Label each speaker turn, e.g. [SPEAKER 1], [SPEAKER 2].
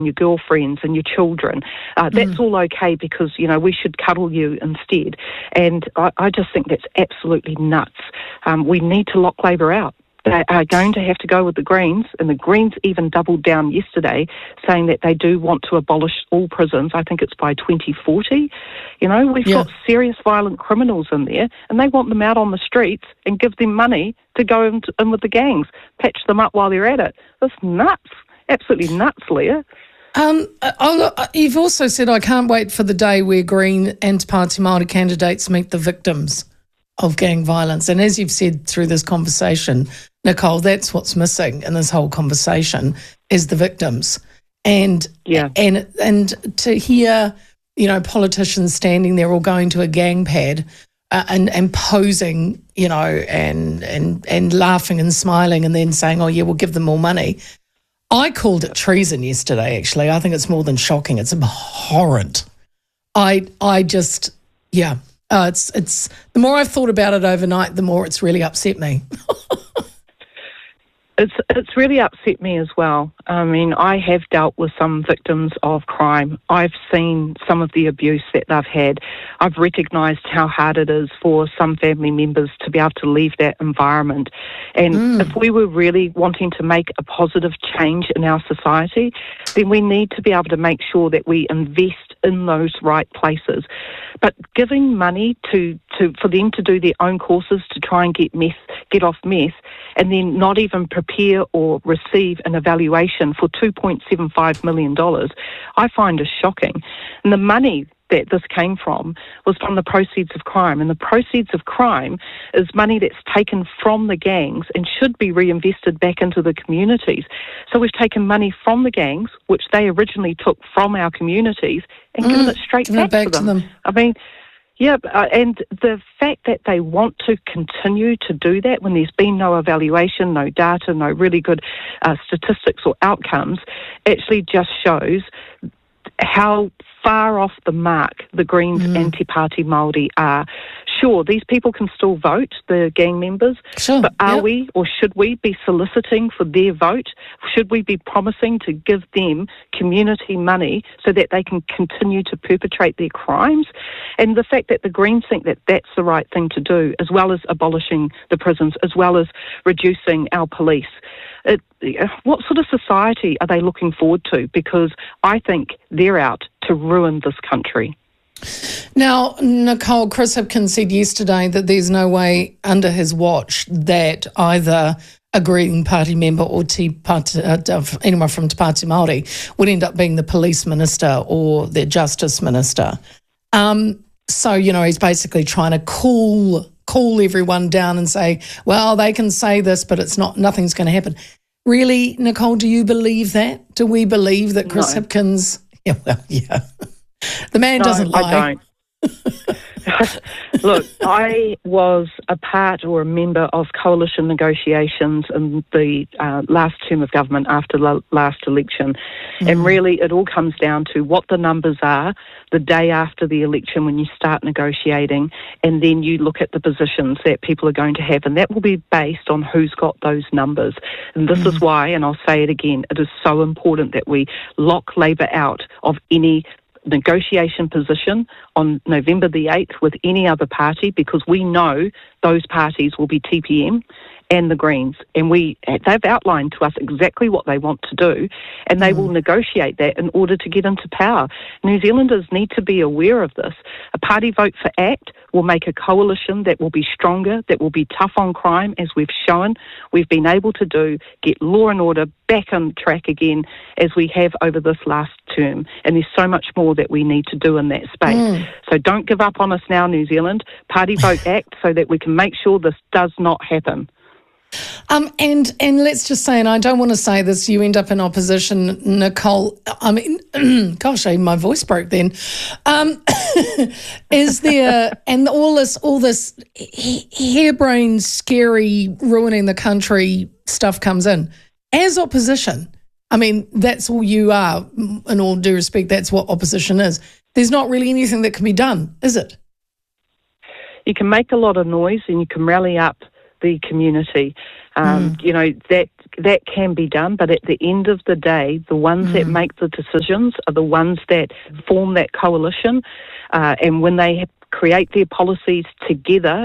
[SPEAKER 1] your girlfriends and your children. That's all okay because, we should cuddle you instead. And I just think that's absolutely nuts. We need to lock Labor out. They are going to have to go with the Greens, and the Greens even doubled down yesterday, saying that they do want to abolish all prisons. I think it's by 2040. We've got serious violent criminals in there, and they want them out on the streets and give them money to go in with the gangs, patch them up while they're at it. That's nuts. Absolutely nuts, Leah.
[SPEAKER 2] You've also said, I can't wait for the day where Green and Te Pāti Māori candidates meet the victims of gang violence. And as you've said through this conversation, Nicole, that's what's missing in this whole conversation is the victims. And to hear, politicians standing there or going to a gang pad and posing, and laughing and smiling and then saying, oh, yeah, we'll give them more money. I called it treason yesterday, actually. I think it's more than shocking. It's abhorrent. It's the more I've thought about it overnight, the more it's really upset me.
[SPEAKER 1] It's really upset me as well. I mean, I have dealt with some victims of crime. I've seen some of the abuse that they've had. I've recognised how hard it is for some family members to be able to leave that environment. And if we were really wanting to make a positive change in our society, then we need to be able to make sure that we invest in those right places. But giving money for them to do their own courses to try and get off meth, and then not even prepare or receive an evaluation for $2.75 million, I find is shocking. And the money that this came from was from the proceeds of crime. And the proceeds of crime is money that's taken from the gangs and should be reinvested back into the communities. So we've taken money from the gangs, which they originally took from our communities, and given it straight back to them. I mean, yeah, and the fact that they want to continue to do that when there's been no evaluation, no data, no really good statistics or outcomes, actually just shows how far off the mark the Greens and Te Pāti Māori are. Sure, these people can still vote, the gang members, but are we or should we be soliciting for their vote? Should we be promising to give them community money so that they can continue to perpetrate their crimes? And the fact that the Greens think that that's the right thing to do, as well as abolishing the prisons, as well as reducing our police. What sort of society are they looking forward to? Because I think they're out to ruin this country.
[SPEAKER 2] Now, Nicole, Chris Hipkins said yesterday that there's no way under his watch that either a Green Party member or anyone from Te Pāti Māori would end up being the police minister or the justice minister. So, he's basically trying to cool everyone down and say, well, they can say this, but nothing's going to happen. Really, Nicole, do you believe that? Do we believe that Chris Hipkins... Yeah, well, yeah. The man doesn't lie.
[SPEAKER 1] I don't. Look, I was a part or a member of coalition negotiations in the last term of government after the last election. And really it all comes down to what the numbers are the day after the election when you start negotiating, and then you look at the positions that people are going to have, and that will be based on who's got those numbers. And this is why, and I'll say it again, it is so important that we lock Labor out of any negotiation position on November the 8th with any other party, because we know those parties will be TPM and the Greens, and they've outlined to us exactly what they want to do, and they will negotiate that in order to get into power. New Zealanders need to be aware of this. A party vote for ACT will make a coalition that will be stronger, that will be tough on crime, as we've shown we've been able to do, get law and order back on track again as we have over this last term. And there's so much more that we need to do in that space. So don't give up on us now, New Zealand. Party vote ACT so that we can make sure this does not happen.
[SPEAKER 2] And let's just say, and I don't want to say this, you end up in opposition, Nicole. I mean, gosh, my voice broke then. Is there, and all this harebrained, scary, ruining the country stuff comes in as opposition? I mean, that's all you are. In all due respect, that's what opposition is. There's not really anything that can be done, is it? You
[SPEAKER 1] can make a lot of noise and you can rally up the community. That that can be done, but at the end of the day, the ones that make the decisions are the ones that form that coalition, and when they create their policies together,